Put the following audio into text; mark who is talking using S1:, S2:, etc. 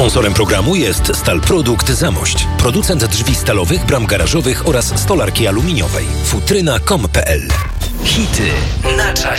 S1: Sponsorem programu jest Stalprodukt Zamość, producent drzwi stalowych, bram garażowych oraz stolarki aluminiowej. Futryna.com.pl. Hity na czasie.